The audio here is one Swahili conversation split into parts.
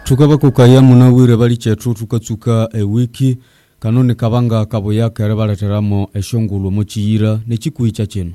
tukaba kukaya munawire bali chetru tukatsuka wiki kanone kabanga kabo yake baleteramo eshongulu mu kiyira nekikuicha kino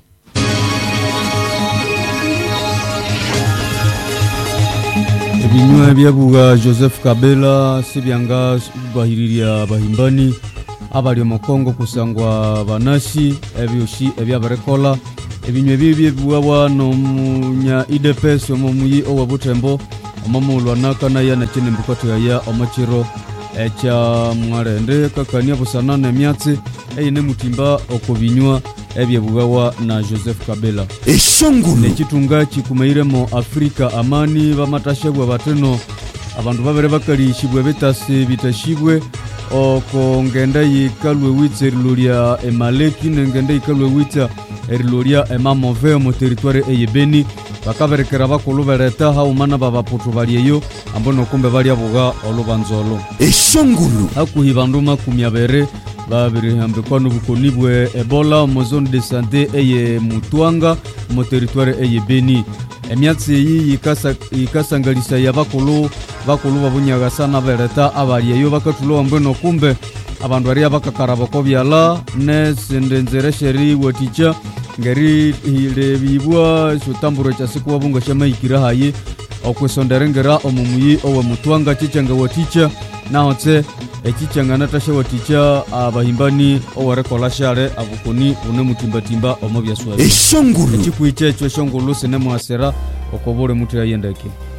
ebinywa byabuga Joseph Kabila sibyanga bahiriria bahimbani abali mu Kongo kusangwa banasi ebyoshi ebyabarekola ebinywa bibwa no munya IDPS mu muyi owa Butembo amamulwa nakana yana kine mbukatu ya omachiro echa mwarende kakania busanana emyatsi eyine mutimba okubinywa ebyebugwa na Joseph Kabila eshongulu nekitunga kikumeiremo Afrika amani bamatashebwa bateno abantu babere bakalishibwe betase bitashibwe okongenda yikalwe witse riluria emaleki nengenda yikalwe witsa riluria emamove mu territoire eyebeni bakaberekera bakulubereta haumana babaputu baliyeyo ambono kumbe bali abuga olubanzolo eshongulu akuhibanduma kumyabere babiri hambekwa nubukonibwe Ebola mu zone de santé eye Mutwanga mu territoire eyebeni emyatsi yi yikasangalisa yabakulu babunyaga sana bereta abaliyeyo bakatulo ambono kumbe abantu bari abakakaraba ko byala ne sendenzeresheri waticha ngeri hile bibwa sutamburo cha siku wabunga shama ikirahaye okwesonderengera omumuyi owa Mutwanga chichanga waticha naotse echichanga natasha waticha abahimbani owarekola share abukoni une mutimbatimba omobyaswa eshongulu echikuiche eshongulu sene mwasera okobore mutu yayendeke